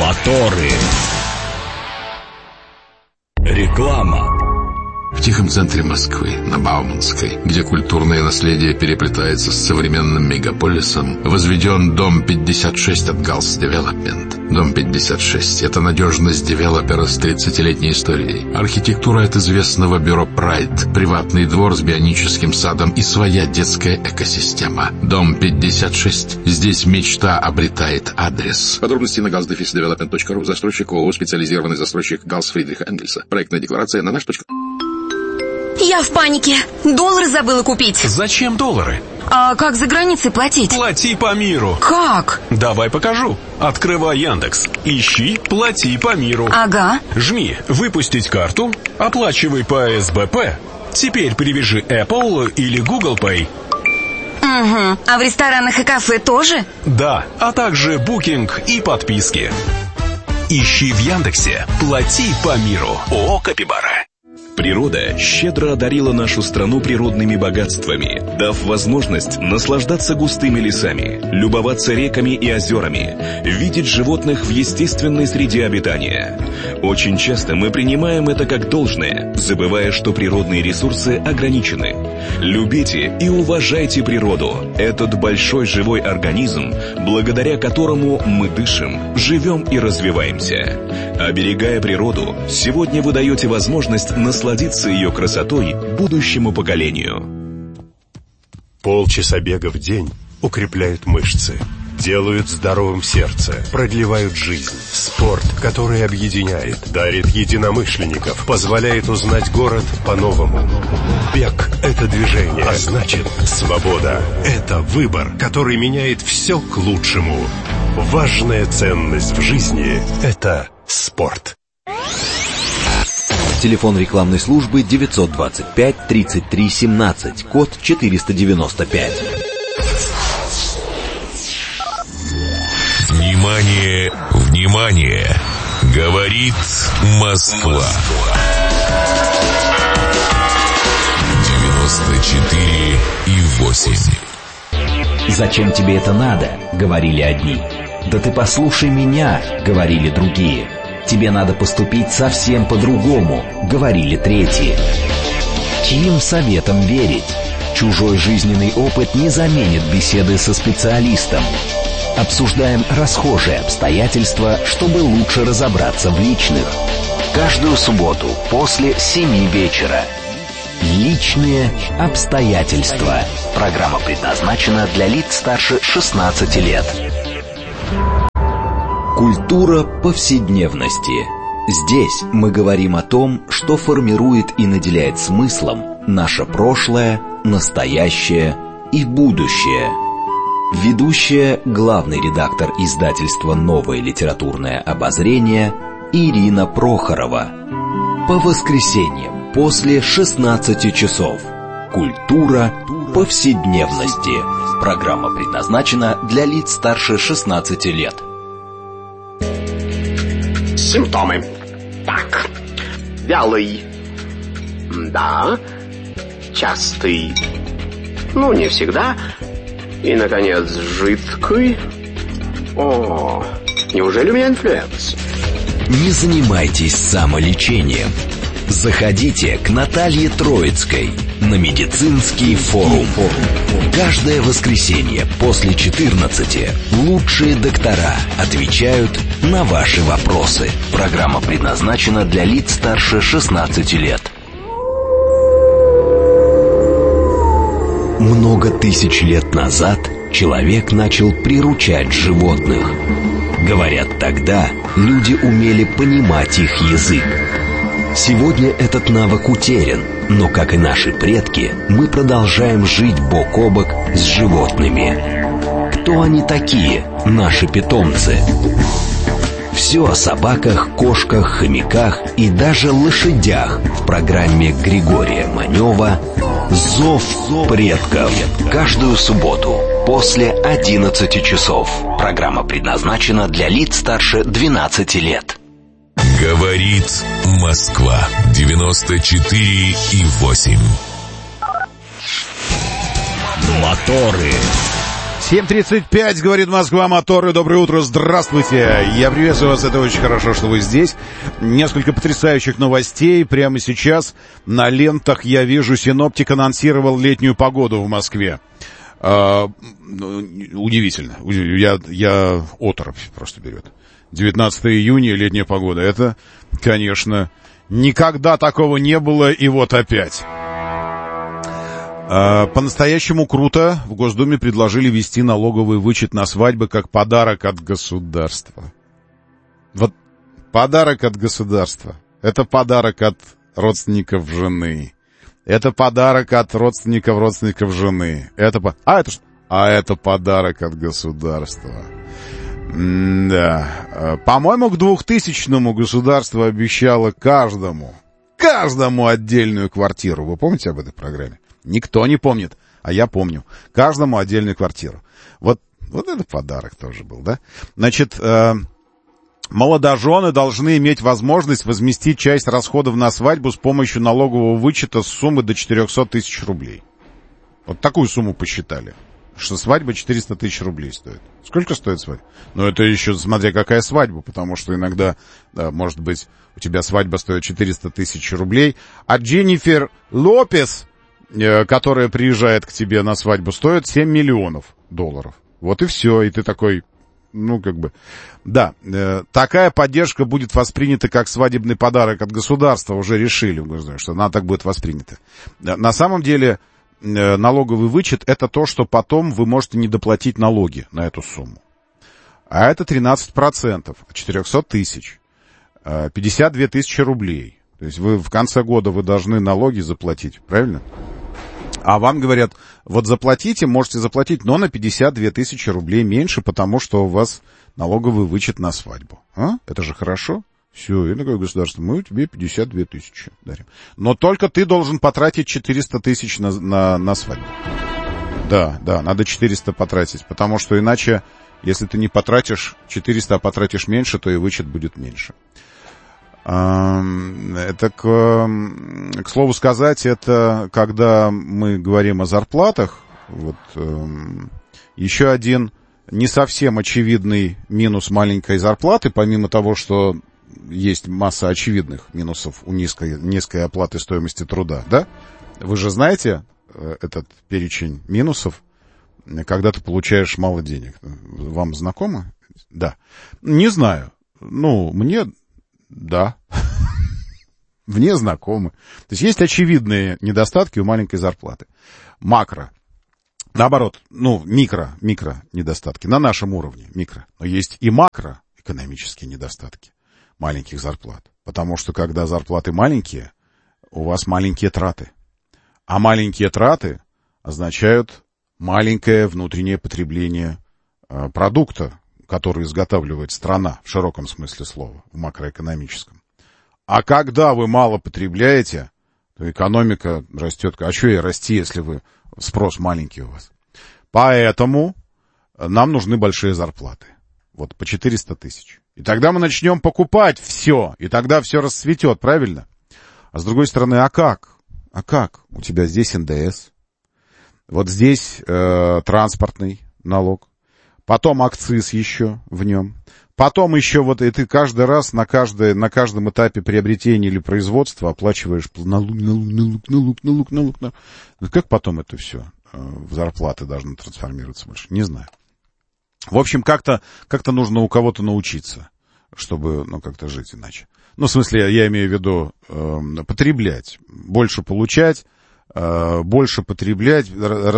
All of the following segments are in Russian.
Моторы. Реклама. В тихом центре Москвы, на Бауманской, где культурное наследие переплетается с современным мегаполисом, возведен дом 56 от Галс Девелопмент. Дом 56 — это надежность девелопера с 30-летней историей. Архитектура от известного бюро Pride, приватный двор с бионическим садом и своя детская экосистема. Дом 56. Здесь мечта обретает адрес. Подробности на galsdevelopment.ru. Застройщик ООО «Специализированный застройщик Галс Фридриха Энгельса». Проектная декларация на наш. Я в панике. Доллары забыла купить. Зачем доллары? А как за границей платить? Плати по миру. Как? Давай покажу. Открывай Яндекс. Ищи «Плати по миру». Ага. Жми «Выпустить карту», оплачивай по СБП. Теперь привяжи Apple или Google Pay. Угу. А в ресторанах и кафе тоже? Да, а также букинг и подписки. Ищи в Яндексе «Плати по миру». ООО «Капибара». Природа щедро одарила нашу страну природными богатствами, дав возможность наслаждаться густыми лесами, любоваться реками и озерами, видеть животных в естественной среде обитания. Очень часто мы принимаем это как должное, забывая, что природные ресурсы ограничены. Любите и уважайте природу, этот большой живой организм, благодаря которому мы дышим, живем и развиваемся. Оберегая природу, сегодня вы даете возможность насладиться ее красотой будущему поколению. Полчаса бега в день укрепляют мышцы, делают здоровым сердце, продлевают жизнь. Спорт, который объединяет, дарит единомышленников, позволяет узнать город по-новому. Бег — это движение, а значит, свобода — это выбор, который меняет все к лучшему. Важная ценность в жизни — это спорт. Телефон рекламной службы 925-33-17, код 495. Внимание, внимание! Говорит Москва. 94,8. «Зачем тебе это надо?» — говорили одни. «Да ты послушай меня!» — говорили другие. «Тебе надо поступить совсем по-другому», — говорили третьи. Чьим советам верить? Чужой жизненный опыт не заменит беседы со специалистом. Обсуждаем расхожие обстоятельства, чтобы лучше разобраться в личных. Каждую субботу после 7 вечера. Личные обстоятельства. Программа предназначена для лиц старше 16 лет. Культура повседневности. Здесь мы говорим о том, что формирует и наделяет смыслом наше прошлое, настоящее и будущее. Ведущая, главный редактор издательства «Новое литературное обозрение» Ирина Прохорова. По воскресеньям после 16 часов. Культура повседневности. Программа предназначена для лиц старше 16 лет. Симптомы. Так. Вялый. Да. Частый. Ну, не всегда. И, наконец, жидкий. О, неужели у меня инфлюенс? Не занимайтесь самолечением. Заходите к Наталье Троицкой на медицинский форум. Каждое воскресенье после 14 лучшие доктора отвечают на ваши вопросы. Программа предназначена для лиц старше 16 лет. Много тысяч лет назад человек начал приручать животных. Говорят, тогда люди умели понимать их язык. Сегодня этот навык утерян, но, как и наши предки, мы продолжаем жить бок о бок с животными. Кто они такие, наши питомцы? Все о собаках, кошках, хомяках и даже лошадях в программе Григория Манева «Зов предков». Каждую субботу после 11 часов. Программа предназначена для лиц старше 12 лет. Говорит Москва. 94,8. Моторы. 7:35, говорит Москва, моторы. Доброе утро, здравствуйте. Я приветствую вас, это очень хорошо, что вы здесь. Несколько потрясающих новостей. Прямо сейчас на лентах я вижу, синоптик анонсировал летнюю погоду в Москве. Удивительно. Я оторопь просто берет. 19 июня, летняя погода. Это, конечно, никогда такого не было, и вот опять. По-настоящему круто. В Госдуме предложили ввести налоговый вычет на свадьбы как подарок от государства. Вот подарок от государства. Это подарок от родственников жены. Это подарок от родственников жены. Это подарок от государства. Да. По-моему, к 2000-му государство обещало каждому отдельную квартиру. Вы помните об этой программе? Никто не помнит, а я помню. Каждому отдельную квартиру. Вот это подарок тоже был, да? Значит, молодожены должны иметь возможность возместить часть расходов на свадьбу с помощью налогового вычета с суммы до 400 тысяч рублей. Вот такую сумму посчитали, что свадьба 400 тысяч рублей стоит. Сколько стоит свадьба? Ну, это еще смотря какая свадьба, потому что иногда, да, может быть, у тебя свадьба стоит 400 тысяч рублей, а Дженнифер Лопес, которая приезжает к тебе на свадьбу, стоит $7 миллионов. Вот и все, и ты такой, да, такая поддержка будет воспринята как свадебный подарок от государства, уже решили, что она так будет воспринята. На самом деле, налоговый вычет — это то, что потом вы можете не доплатить налоги на эту сумму. А это 13% от 400 тысяч, 52 тысячи рублей. То есть вы в конце года вы должны налоги заплатить, правильно? А вам говорят, вот заплатите, можете заплатить, но на 52 тысячи рублей меньше, потому что у вас налоговый вычет на свадьбу. Это же хорошо. Все, и такое государство, мы тебе 52 тысячи дарим. Но только ты должен потратить 400 тысяч на свадьбу. Да, надо 400 потратить, потому что иначе, если ты не потратишь 400, а потратишь меньше, то и вычет будет меньше. Это, к слову сказать, это когда мы говорим о зарплатах, еще один не совсем очевидный минус маленькой зарплаты, помимо того, что есть масса очевидных минусов у низкой оплаты стоимости труда, да? Вы же знаете этот перечень минусов, когда ты получаешь мало денег. Вам знакомо? Да. Не знаю. Мне... Да. Мне знакомы. То есть очевидные недостатки у маленькой зарплаты. Макро. Наоборот, микро недостатки. На нашем уровне микро. Но есть и макроэкономические недостатки маленьких зарплат. Потому что когда зарплаты маленькие, у вас маленькие траты. А маленькие траты означают маленькое внутреннее потребление продукта, который изготавливает страна в широком смысле слова, в макроэкономическом. А когда вы мало потребляете, то экономика растет. А что ей расти, если спрос маленький у вас? Поэтому нам нужны большие зарплаты. Вот по 400 тысяч. И тогда мы начнем покупать все, и тогда все расцветет, правильно? А с другой стороны, а как? У тебя здесь НДС, вот здесь транспортный налог. Потом акциз еще в нем. Потом еще и ты каждый раз на каждом этапе приобретения или производства оплачиваешь налог. Как потом это все в зарплаты должно трансформироваться больше? Не знаю. В общем, как-то нужно у кого-то научиться, чтобы, как-то жить иначе. В смысле, я имею в виду потреблять, больше получать, больше потреблять,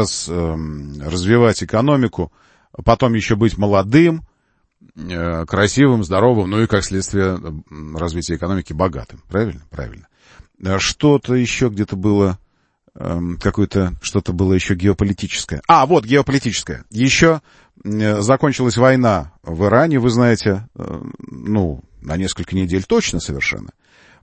развивать экономику. Потом еще быть молодым, красивым, здоровым, и, как следствие развития экономики, богатым. Правильно? Правильно. Что-то еще где-то было, что-то было еще геополитическое. Геополитическое. Еще закончилась война в Иране, вы знаете, на несколько недель точно совершенно.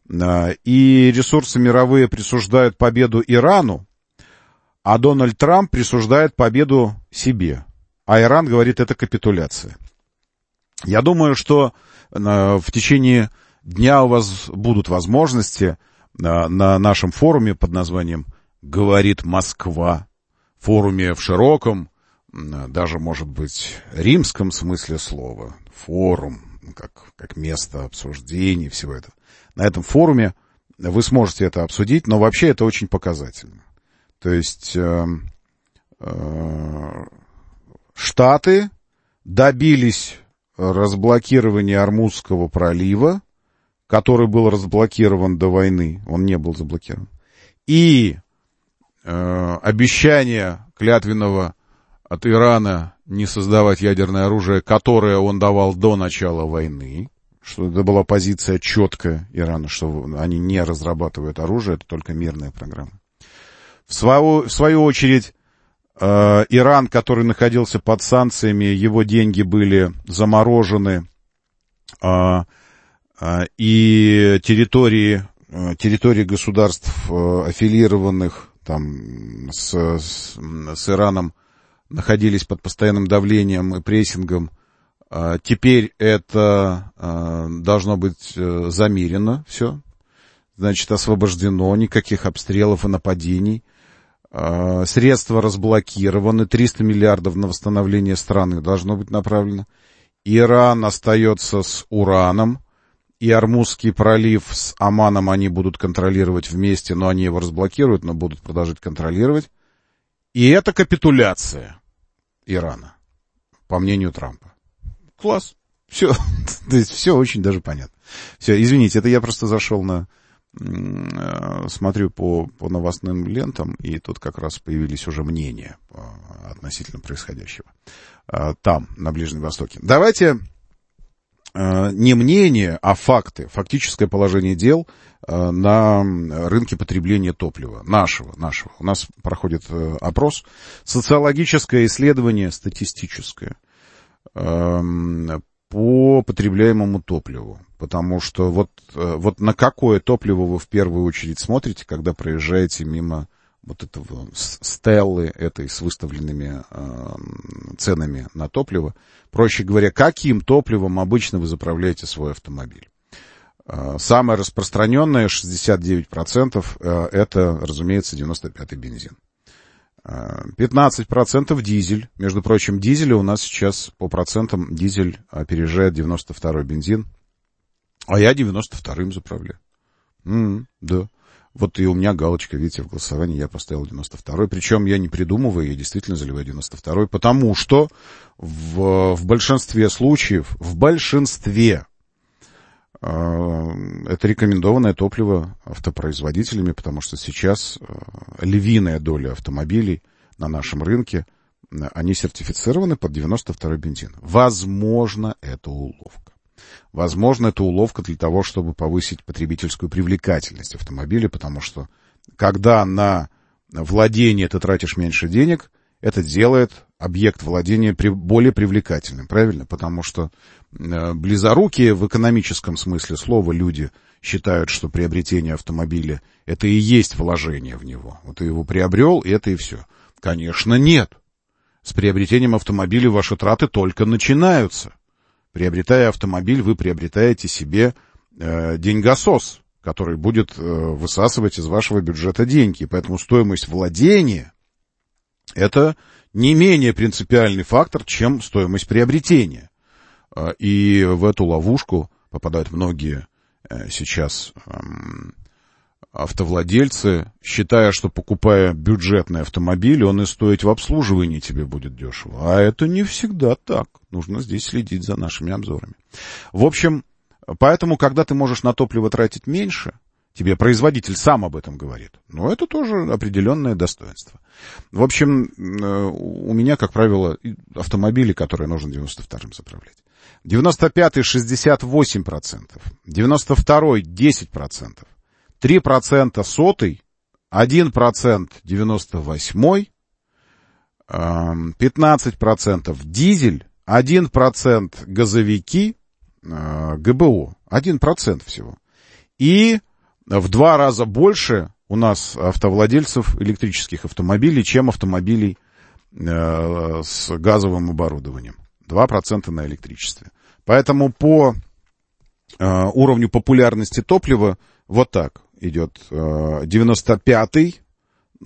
И ресурсы мировые присуждают победу Ирану, а Дональд Трамп присуждает победу себе. А Иран говорит, это капитуляция. Я думаю, что в течение дня у вас будут возможности на нашем форуме под названием «Говорит Москва», форуме в широком даже, может быть, римском смысле слова, форум, как место обсуждений, всего этого. На этом форуме вы сможете это обсудить, но вообще это очень показательно. То есть Штаты добились разблокирования Ормузского пролива, который был разблокирован до войны, он не был заблокирован, и обещание клятвенного от Ирана не создавать ядерное оружие, которое он давал до начала войны, что это была позиция четкая Ирана, что они не разрабатывают оружие, это только мирная программа. В свою очередь, Иран, который находился под санкциями, его деньги были заморожены, и территории государств, аффилированных там, с Ираном, находились под постоянным давлением и прессингом. Теперь это должно быть замерено все. Значит, освобождено, никаких обстрелов и нападений. Средства разблокированы, 300 миллиардов на восстановление страны должно быть направлено. Иран остается с ураном, и Ормузский пролив с Оманом они будут контролировать вместе, но они его разблокируют, но будут продолжать контролировать. И это капитуляция Ирана, по мнению Трампа. Класс. Все. То есть все очень даже понятно. Все, извините, это я просто зашел смотрю по новостным лентам, и тут как раз появились уже мнения относительно происходящего там, на Ближнем Востоке. Давайте не мнение, а факты, фактическое положение дел на рынке потребления топлива, нашего. У нас проходит опрос, социологическое исследование, статистическое, по потребляемому топливу. Потому что вот на какое топливо вы в первую очередь смотрите, когда проезжаете мимо вот этого стеллы этой с выставленными ценами на топливо. Проще говоря, каким топливом обычно вы заправляете свой автомобиль? Самое распространенное, 69%, это, разумеется, 95-й бензин. 15% дизель. Между прочим, дизеля у нас сейчас по процентам дизель опережает 92-й бензин. А я 92-м заправляю. Да. Вот и у меня галочка, видите, в голосовании я поставил 92-й. Причем я не придумываю, я действительно заливаю 92-й, потому что в большинстве случаев, это рекомендованное топливо автопроизводителями, потому что сейчас львиная доля автомобилей на нашем рынке, они сертифицированы под 92-й бензин. Возможно, это уловка. Возможно, это уловка для того, чтобы повысить потребительскую привлекательность автомобиля, потому что когда на владение ты тратишь меньше денег, это делает объект владения более привлекательным, правильно? Потому что близорукие в экономическом смысле слова люди считают, что приобретение автомобиля — это и есть вложение в него. Вот ты его приобрел, и это и все. Конечно, нет. С приобретением автомобиля ваши траты только начинаются. Приобретая автомобиль, вы приобретаете себе деньгосос, который будет высасывать из вашего бюджета деньги. Поэтому стоимость владения — это не менее принципиальный фактор, чем стоимость приобретения. И в эту ловушку попадают многие сейчас автовладельцы, считая, что, покупая бюджетный автомобиль, он и стоить в обслуживании тебе будет дешево. А это не всегда так. Нужно здесь следить за нашими обзорами. В общем, поэтому, когда ты можешь на топливо тратить меньше, тебе производитель сам об этом говорит. Но это тоже определенное достоинство. В общем, у меня, как правило, автомобили, которые нужно 92-м заправлять. 95-й 68%, 92-й 10%, 3% 100-й, 1% 98-й, 15% дизель, 1% газовики, ГБО, 1% всего. И в 2 раза больше у нас автовладельцев электрических автомобилей, чем автомобилей с газовым оборудованием. 2% на электричестве. Поэтому по уровню популярности топлива вот так идет. 95-й,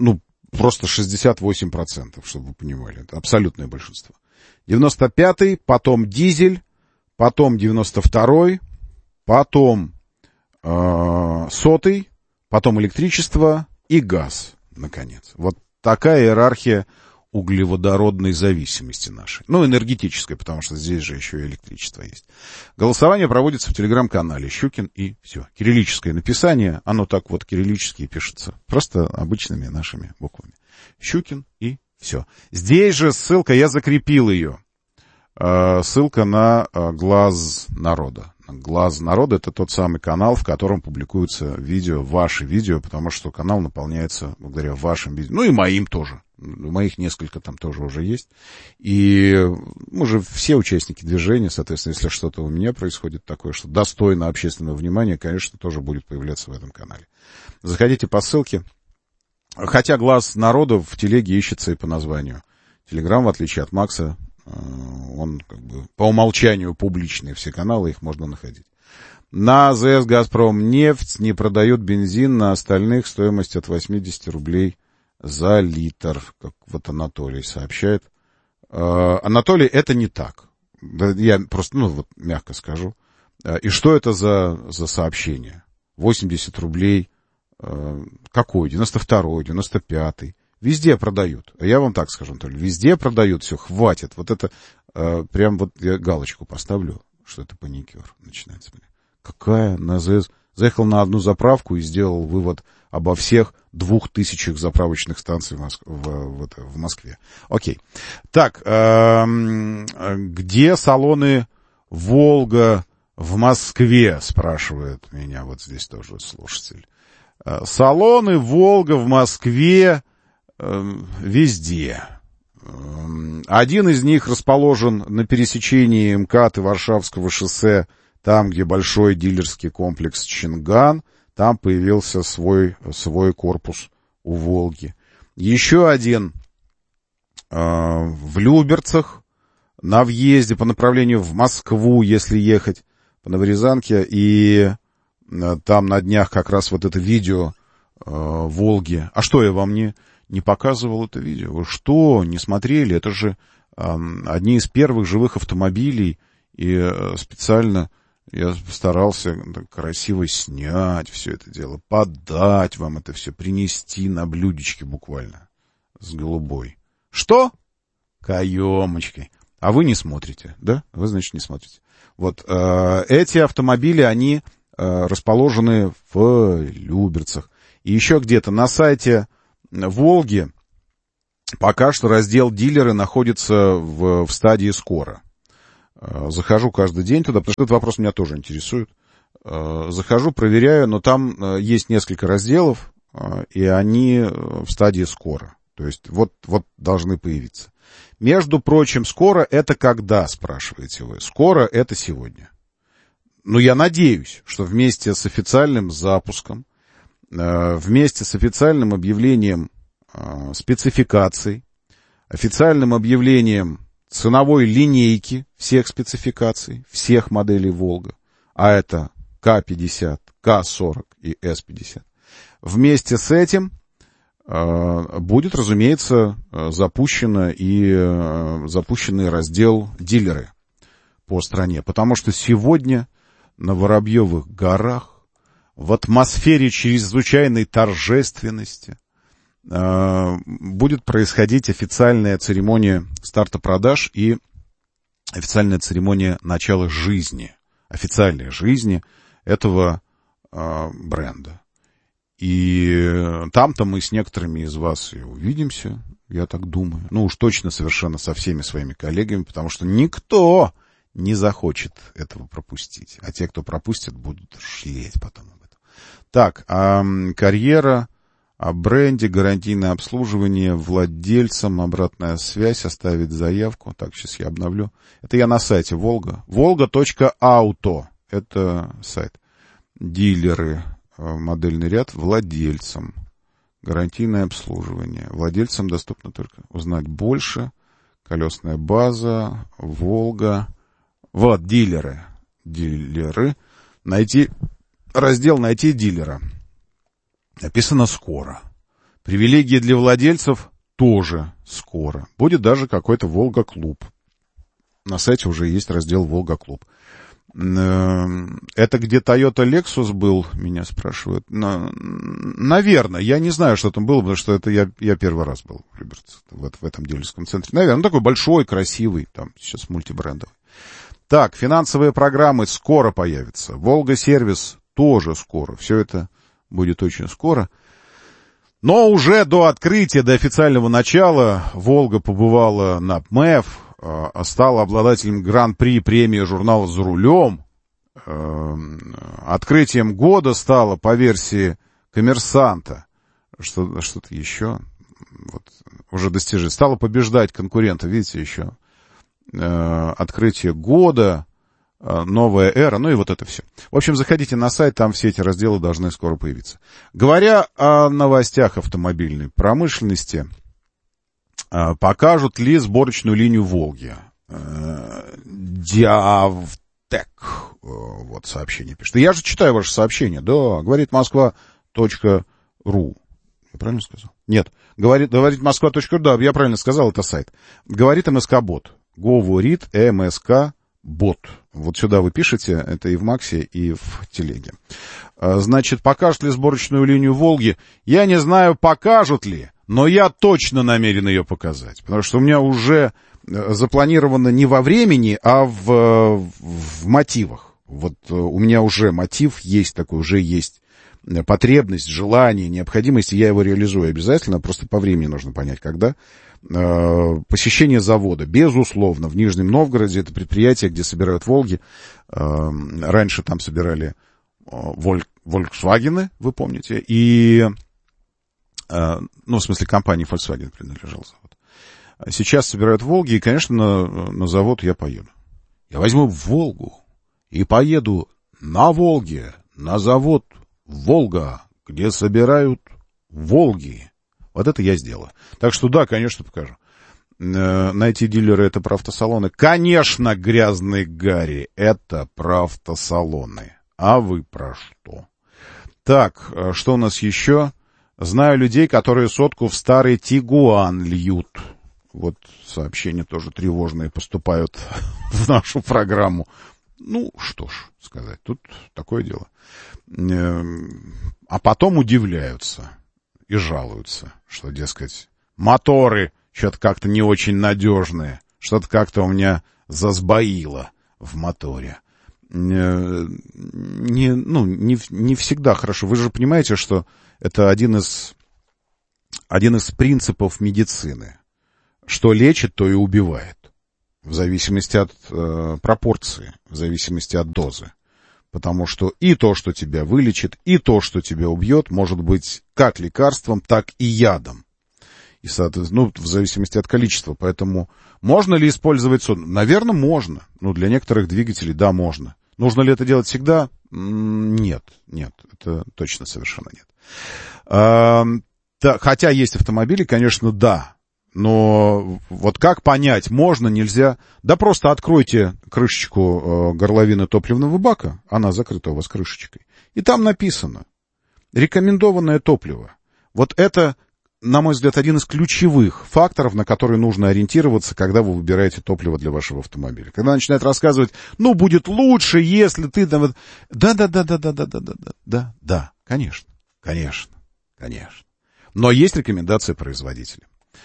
просто 68%, чтобы вы понимали. Это абсолютное большинство. 95-й, потом дизель, потом 92-й, потом 100-й, потом электричество и газ, наконец. Вот такая иерархия углеводородной зависимости нашей. Ну, энергетической, потому что здесь же еще и электричество есть. Голосование проводится в телеграм-канале Щукин и все. Кириллическое написание, оно так вот кириллически пишется. Просто обычными нашими буквами. Щукин и все. Здесь же ссылка, я закрепил ее. Ссылка на «Глаз народа». «Глаз народа» — это тот самый канал, в котором публикуются видео, ваши видео, потому что канал наполняется благодаря вашим видео. Ну и моим тоже. Моих несколько там тоже уже есть. И мы же все участники движения, соответственно, если что-то у меня происходит такое, что достойно общественного внимания, конечно, тоже будет появляться в этом канале. Заходите по ссылке. Хотя «Глаз народа» в телеге ищется и по названию. Телеграм, в отличие от Макса, он как бы по умолчанию публичные, все каналы, их можно находить. На АЗС «Газпром» нефть не продают бензин, на остальных стоимость от 80 рублей за литр, как вот Анатолий сообщает. Анатолий, это не так. Я просто, вот мягко скажу. И что это за сообщение? 80 рублей. Какой? 92-й, 95-й. Везде продают. Я вам так скажу, Анатолий, везде продают, все, хватит. Вот это, прям вот я галочку поставлю, что это паникер начинается. Какая на АЗС? Заехал на одну заправку и сделал вывод обо всех 2000 заправочных станций в Москве. Окей. Так, где салоны «Волга» в Москве, спрашивает меня вот здесь тоже слушатель. Салоны «Волга» в Москве везде. Один из них расположен на пересечении МКАД и Варшавского шоссе, там, где большой дилерский комплекс «Чинган», там появился свой корпус у «Волги». Еще один в Люберцах, на въезде по направлению в Москву, если ехать по Новорязанке, и там на днях как раз вот это видео «Волги». А что, я вам не показывал это видео? Вы что, не смотрели? Это же одни из первых живых автомобилей, и специально я старался красиво снять все это дело, подать вам это все, принести на блюдечке буквально с голубой. Что? Каемочкой. А вы не смотрите, да? Вы, значит, не смотрите. Вот эти автомобили, они расположены в Люберцах. И еще где-то на сайте «Волги» пока что раздел «Дилеры» находится в стадии «Скоро». Захожу каждый день туда, потому что этот вопрос меня тоже интересует. Захожу, проверяю, но там есть несколько разделов, и они в стадии «Скоро». То есть вот должны появиться. Между прочим, «Скоро» — это когда, спрашиваете вы? «Скоро» — это сегодня. Но я надеюсь, что вместе с официальным запуском, вместе с официальным объявлением спецификаций, официальным объявлением ценовой линейки всех спецификаций, всех моделей «Волга», а это К-50, К-40 и С-50, вместе с этим будет, разумеется, запущенный раздел «Дилеры» по стране, потому что сегодня на Воробьевых горах в атмосфере чрезвычайной торжественности будет происходить официальная церемония старта продаж и официальная церемония начала жизни, официальной жизни этого бренда. И там-то мы с некоторыми из вас и увидимся, я так думаю. Ну уж точно совершенно со всеми своими коллегами, потому что никто не захочет этого пропустить. А те, кто пропустит, будут жалеть потом об этом. Так, карьера, о бренде, гарантийное обслуживание, владельцам, обратная связь, оставить заявку. Так, сейчас я обновлю. Это я на сайте Волга. Volga.auto. Это сайт. Дилеры, модельный ряд, владельцам. Гарантийное обслуживание. Владельцам доступно только узнать больше. Колесная база, Волга. Вот, дилеры. Дилеры. Найти раздел «Найти дилера». Написано «Скоро». Привилегии для владельцев тоже скоро. Будет даже какой-то «Волга-клуб». На сайте уже есть раздел «Волга-клуб». Это где Toyota Lexus был, меня спрашивают. Наверное, я не знаю, что там было, потому что это я первый раз был в этом дилерском центре. Наверное, он такой большой, красивый, там сейчас мультибрендовый. Так, финансовые программы скоро появятся. «Волга-сервис» тоже скоро. Все это будет очень скоро. Но уже до открытия, до официального начала «Волга» побывала на ПМЭФ, стала обладателем гран-при премии журнала «За рулем». Открытием года стало по версии «Коммерсанта». Что-то еще. Вот, уже достижение. Стало побеждать конкурента. Видите, еще. Открытие года, новая эра, ну и вот это все. В общем, заходите на сайт, там все эти разделы должны скоро появиться. Говоря о новостях автомобильной промышленности, покажут ли сборочную линию «Волги». Диавтек. Вот сообщение пишет. Я же читаю ваше сообщение. Да, говорит Москва.ру. Я правильно сказал? Нет. Говорит Москва.ру. Да, я правильно сказал, это сайт. Говорит МСК-бот. Говорит МСК-бот. Вот сюда вы пишете, это и в Максе, и в Телеге. Значит, покажут ли сборочную линию «Волги»? Я не знаю, покажут ли, но я точно намерен ее показать. Потому что у меня уже запланировано не во времени, а в мотивах. Вот у меня уже мотив есть такой, уже есть потребность, желание, необходимость, и я его реализую обязательно, просто по времени нужно понять, когда. Посещение завода, безусловно, в Нижнем Новгороде, это предприятие, где собирают «Волги». Раньше там собирали «Volkswagen», вы помните, и, ну, в смысле, компании Volkswagen принадлежал завод. Сейчас собирают «Волги», и, конечно, на завод я поеду. Я возьму «Волгу» и поеду на «Волге», на завод «Волга», где собирают «Волги». Вот это я сделаю. Так что да, конечно, покажу. Найти дилера — это про автосалоны. Конечно, грязный Гарри, это про автосалоны. А вы про что? Так, что у нас еще? Знаю людей, которые сотку в старый Тигуан льют. Вот сообщения тоже тревожные поступают в нашу программу. Ну, что ж сказать, тут такое дело. А потом удивляются и жалуются, что, дескать, моторы что-то как-то не очень надежные, что-то как-то у меня засбоило в моторе. Не всегда хорошо. Вы же понимаете, что это один из принципов медицины. Что лечит, то и убивает. В зависимости от пропорции, в зависимости от дозы. Потому что и то, что тебя вылечит, и то, что тебя убьет, может быть как лекарством, так и ядом. И, соответственно, в зависимости от количества. Поэтому можно ли использовать соду? Наверное, можно. Для некоторых двигателей, да, можно. Нужно ли это делать всегда? Нет, это точно совершенно нет. Хотя есть автомобили, конечно, да. Но вот как понять, можно, нельзя? Да просто откройте крышечку горловины топливного бака, она закрыта у вас крышечкой, и там написано «рекомендованное топливо». Вот это, на мой взгляд, один из ключевых факторов, на которые нужно ориентироваться, когда вы выбираете топливо для вашего автомобиля. Когда начинают рассказывать, будет лучше, если ты... Да, конечно. Но есть рекомендация производителя.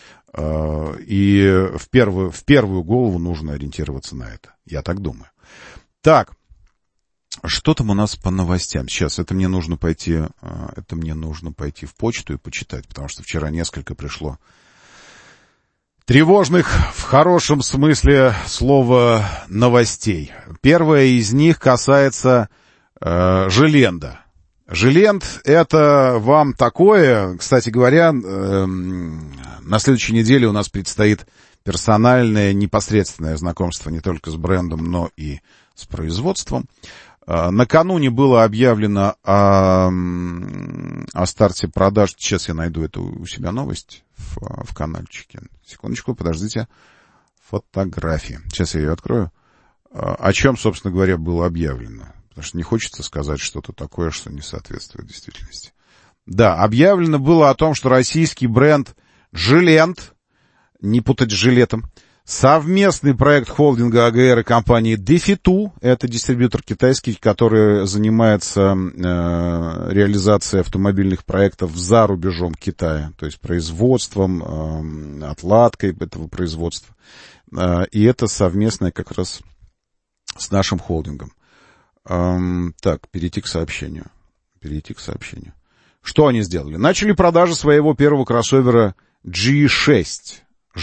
И в первую голову нужно ориентироваться на это. Я так думаю. Так, что там у нас по новостям? Сейчас, это мне нужно пойти в почту и почитать, потому что вчера несколько пришло тревожных, в хорошем смысле слова, новостей. Первая из них касается Желенда. Желенд — это вам такое, кстати говоря, на следующей неделе у нас предстоит персональное, непосредственное знакомство не только с брендом, но и с производством. Накануне было объявлено о старте продаж. Сейчас я найду эту у себя новость в каналчике. Секундочку, подождите. Фотографии. Сейчас я ее открою. О чем, собственно говоря, было объявлено. Потому что не хочется сказать что-то такое, что не соответствует действительности. Да, объявлено было о том, что российский бренд «Жилент», не путать с жилетом, совместный проект холдинга АГР и компании «Дефиту», это дистрибьютор китайский, который занимается реализацией автомобильных проектов за рубежом Китая, то есть производством, отладкой этого производства. И это совместное как раз с нашим холдингом. Так, перейти к сообщению. Что они сделали? Начали продажи своего первого кроссовера G6.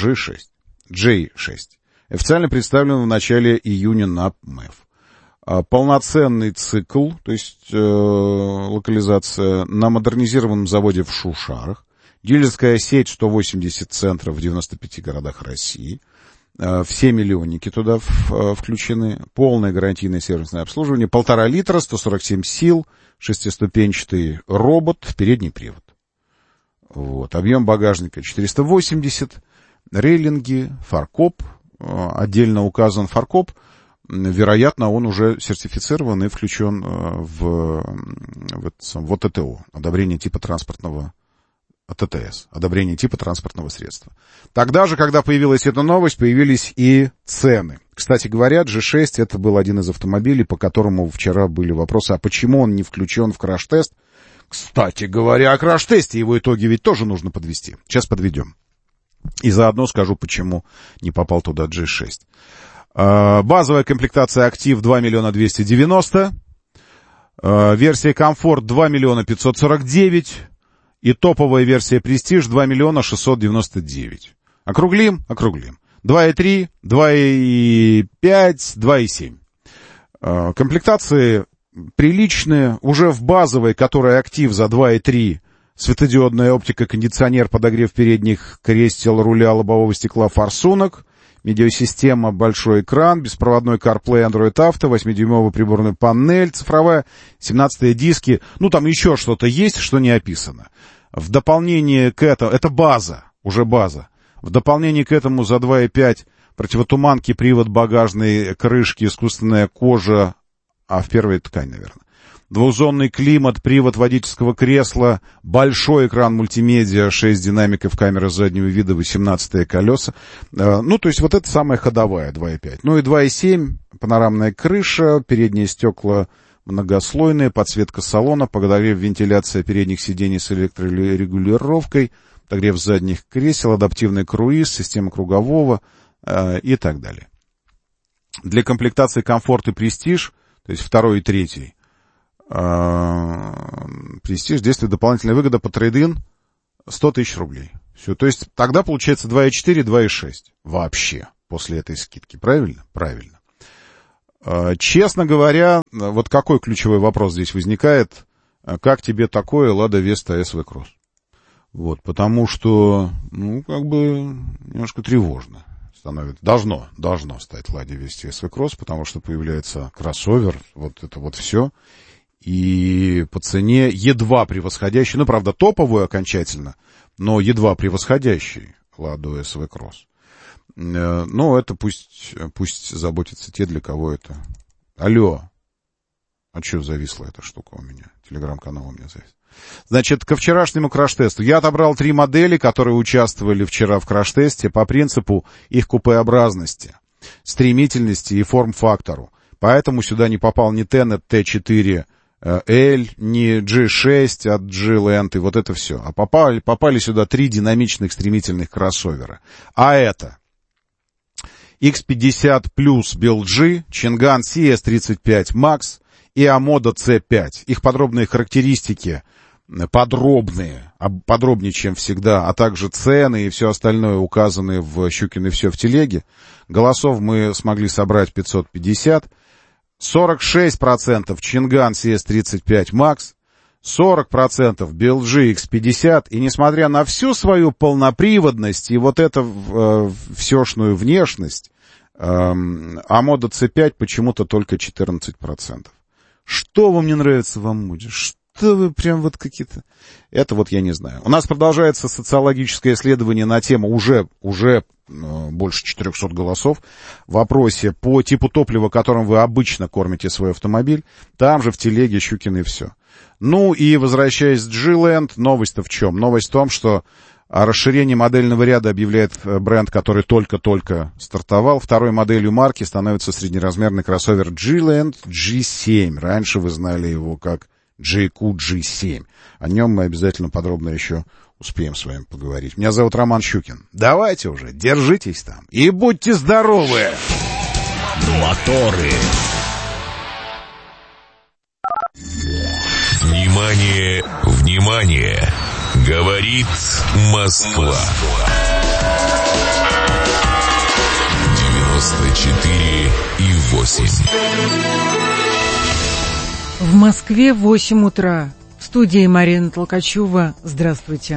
Официально представлен в начале июня на МЭФ. Полноценный цикл, то есть локализация на модернизированном заводе в Шушарах. Дилерская сеть 180 центров в 95 городах России. Все миллионники туда включены. Полное гарантийное сервисное обслуживание. 1,5 литра, 147 сил, шестиступенчатый робот, передний привод. Вот. Объем багажника 480. Рейлинги, фаркоп. Отдельно указан фаркоп. Вероятно, он уже сертифицирован и включен в ТТО. Одобрение типа транспортного ТТС, одобрение типа транспортного средства. Тогда же, когда появилась эта новость, появились и цены. Кстати говоря, G6 это был один из автомобилей, по которому вчера были вопросы, а почему он не включен в краш-тест. Кстати говоря, о краш-тесте его итоги ведь тоже нужно подвести. Сейчас подведем. И заодно скажу, почему не попал туда G6. Базовая комплектация «Актив» 2 290 000. Версия «Комфорт» 2 549 000. И топовая версия «Престиж» 2 699 000. Округлим? 2,3, 2,5, 2,7. Комплектации приличные. Уже в базовой, которая «Актив» за 2,3, светодиодная оптика, кондиционер, подогрев передних кресел, руля, лобового стекла, форсунок, медиасистема, большой экран, беспроводной CarPlay, Android Auto, 8-дюймовая приборная панель цифровая, 17-е диски. Ну, там еще что-то есть, что не описано. В дополнение к этому, это база, уже база. В дополнение к этому за 2,5 противотуманки, привод багажной крышки, искусственная кожа, а в первой ткань, наверное. Двухзонный климат, привод водительского кресла, большой экран мультимедиа, 6 динамиков, камера заднего вида, 18-е колеса. Ну, то есть вот это самая ходовая 2,5. Ну и 2,7, панорамная крыша, передние стекла многослойные, подсветка салона, подогрев вентиляция передних сидений с электрорегулировкой, подогрев задних кресел, адаптивный круиз, система кругового и так далее. Для комплектации «Комфорт» и «Престиж», то есть 2 и 3, «Престиж», действует дополнительная выгода по трейд-ин 100 000 рублей. Все, то есть тогда получается 2,4, 2,6 вообще после этой скидки. Правильно? Правильно. Честно говоря, вот какой ключевой вопрос здесь возникает? Как тебе такое Лада Веста SV Cross? Вот, потому что, как бы немножко тревожно становится. Должно стать Ладе Весте SV Cross, потому что появляется кроссовер, вот это вот все. И по цене едва превосходящий, правда, топовую окончательно, но едва превосходящий Ладу SV Cross. Но это пусть заботятся те, для кого это. Алло. А что зависла эта штука у меня? Телеграм-канал у меня завис. Значит, ко вчерашнему краш-тесту. Я отобрал 3 модели, которые участвовали вчера в краш-тесте по принципу их купеобразности, стремительности и форм-фактору. Поэтому сюда не попал ни Tenet T4 L, ни G6 от G-Land и вот это все. А попали сюда 3 динамичных стремительных кроссовера. А это X50 Plus BLG, Changan CS35 Max и Amoda C5. Их подробные характеристики, подробнее, чем всегда, а также цены и все остальное указаны в «Щукин и все» в телеге. Голосов мы смогли собрать 550. 46% Changan CS35 Max, 40% BLG X50. И несмотря на всю свою полноприводность и вот эту всешную внешность, Amoda C5 почему-то только 14%. Что вам не нравится в Амоде? Что вы прям вот какие-то... Это вот я не знаю. У нас продолжается социологическое исследование на тему уже больше 400 голосов в вопросе по типу топлива, которым вы обычно кормите свой автомобиль. Там же в телеге Щукин и все. Ну и, возвращаясь к G-Land, новость-то в чем? Новость в том, что о расширении модельного ряда объявляет бренд, который только-только стартовал. Второй моделью марки становится среднеразмерный кроссовер G-Land G7. Раньше вы знали его как JQ G7. О нем мы обязательно подробно еще успеем с вами поговорить. Меня зовут Роман Щукин. Давайте уже, держитесь там и будьте здоровы! Моторы. Внимание, внимание! Говорит Москва. 94,8. В Москве 8 утра. В студии Марина Толкачева. Здравствуйте.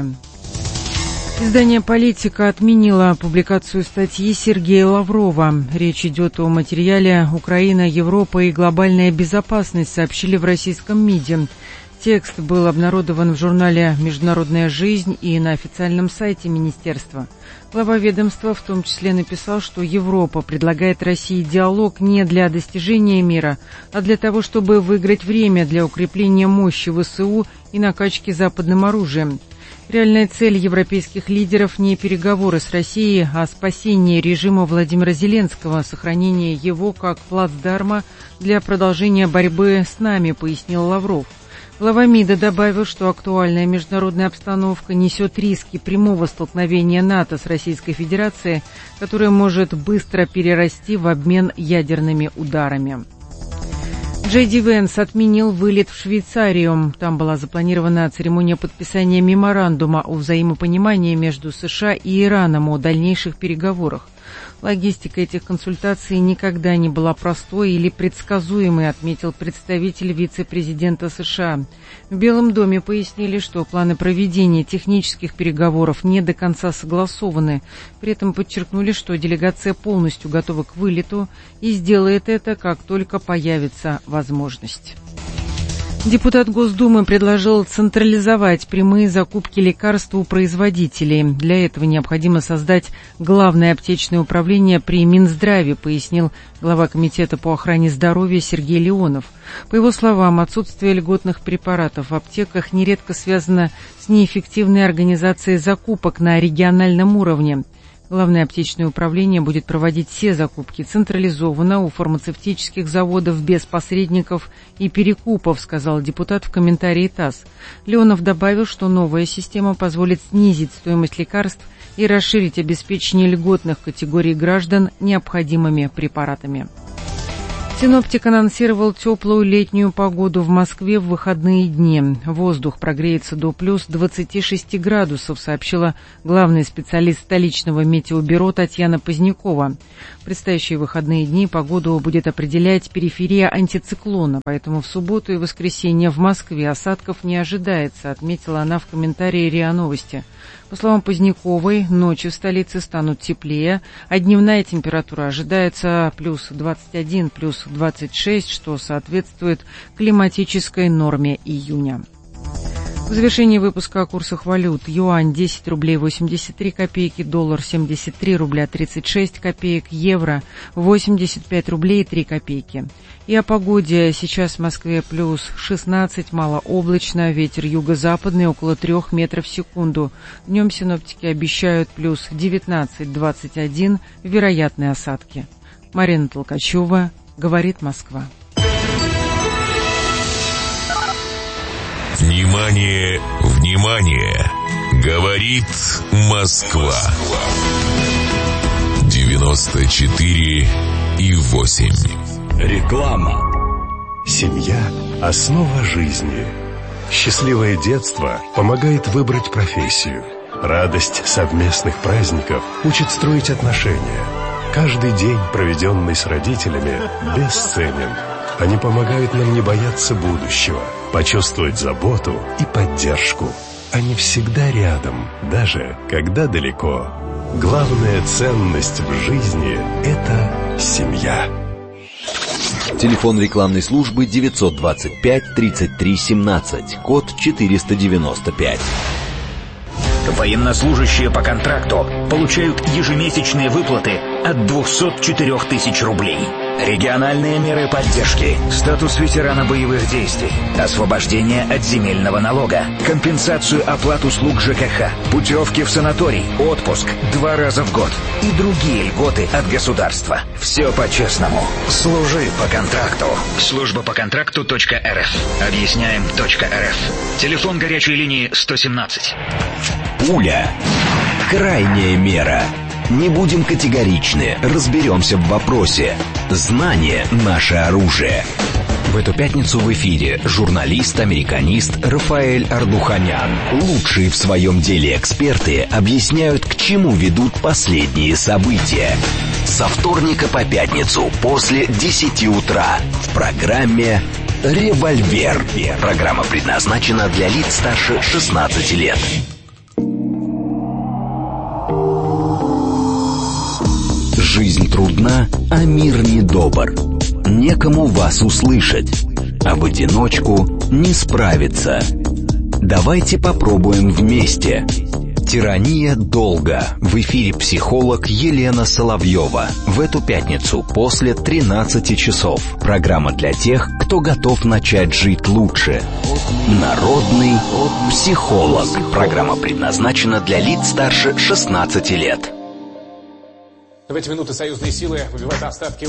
Издание «Политика» отменило публикацию статьи Сергея Лаврова. Речь идет о материале «Украина, Европа и глобальная безопасность», сообщили в российском МИДе. Текст был обнародован в журнале «Международная жизнь» и на официальном сайте министерства. Глава ведомства в том числе написал, что Европа предлагает России диалог не для достижения мира, а для того, чтобы выиграть время для укрепления мощи ВСУ и накачки западным оружием. Реальная цель европейских лидеров не переговоры с Россией, а спасение режима Владимира Зеленского, сохранение его как плацдарма для продолжения борьбы с нами, пояснил Лавров. Глава МИДа добавил, что актуальная международная обстановка несет риски прямого столкновения НАТО с Российской Федерацией, которое может быстро перерасти в обмен ядерными ударами. Джей Ди Венс отменил вылет в Швейцарию. Там была запланирована церемония подписания меморандума о взаимопонимании между США и Ираном о дальнейших переговорах. Логистика этих консультаций никогда не была простой или предсказуемой, отметил представитель вице-президента США. В Белом доме пояснили, что планы проведения технических переговоров не до конца согласованы. При этом подчеркнули, что делегация полностью готова к вылету и сделает это, как только появится возможность. Депутат Госдумы предложил централизовать прямые закупки лекарств у производителей. Для этого необходимо создать главное аптечное управление при Минздраве, пояснил глава Комитета по охране здоровья Сергей Леонов. По его словам, отсутствие льготных препаратов в аптеках нередко связано с неэффективной организацией закупок на региональном уровне. Главное аптечное управление будет проводить все закупки централизованно у фармацевтических заводов без посредников и перекупов, сказал депутат в комментарии ТАСС. Леонов добавил, что новая система позволит снизить стоимость лекарств и расширить обеспечение льготных категорий граждан необходимыми препаратами. Синоптик анонсировал теплую летнюю погоду в Москве в выходные дни. Воздух прогреется до плюс 26 градусов, сообщила главный специалист столичного метеобюро Татьяна Позднякова. В предстоящие выходные дни погоду будет определять периферия антициклона, поэтому в субботу и воскресенье в Москве осадков не ожидается, отметила она в комментарии РИА Новости. По словам Поздняковой, ночи в столице станут теплее, а дневная температура ожидается плюс 21, плюс 26, что соответствует климатической норме июня. В завершении выпуска о курсах валют. Юань 10 рублей 83 копейки, доллар 73 рубля 36 копеек, евро 85 рублей 3 копейки. И о погоде. Сейчас в Москве плюс 16, малооблачно, ветер юго-западный около 3 метров в секунду. Днем синоптики обещают плюс 19-21, вероятные осадки. Марина Толкачева, говорит Москва. Внимание, внимание! Говорит Москва. 94,8. Реклама. Семья – основа жизни. Счастливое детство помогает выбрать профессию. Радость совместных праздников учит строить отношения. Каждый день, проведенный с родителями, бесценен. Они помогают нам не бояться будущего, почувствовать заботу и поддержку. Они всегда рядом, даже когда далеко. Главная ценность в жизни – это семья. Телефон рекламной службы 925-33-17, код 495. Военнослужащие по контракту получают ежемесячные выплаты от 204 тысяч рублей. Региональные меры поддержки, статус ветерана боевых действий, освобождение от земельного налога, компенсацию оплат услуг ЖКХ, путевки в санаторий, отпуск 2 раза в год и другие льготы от государства. Все по-честному. Служи по контракту. Служба по контракту.рф. Объясняем.рф. Телефон горячей линии 117. Пуля. Крайняя мера. Не будем категоричны, разберемся в вопросе. Знание – наше оружие. В эту пятницу в эфире журналист-американист Рафаэль Ардуханян. Лучшие в своем деле эксперты объясняют, к чему ведут последние события. Со вторника по пятницу после 10 утра в программе «Револьвер». Программа предназначена для лиц старше 16 лет. Жизнь трудна, а мир недобр. Некому вас услышать, а в одиночку не справиться. Давайте попробуем вместе. «Тирания долга». В эфире психолог Елена Соловьева. В эту пятницу после 13 часов. Программа для тех, кто готов начать жить лучше. Народный психолог. Программа предназначена для лиц старше 16 лет. В эти минуты союзные силы выбивают остатки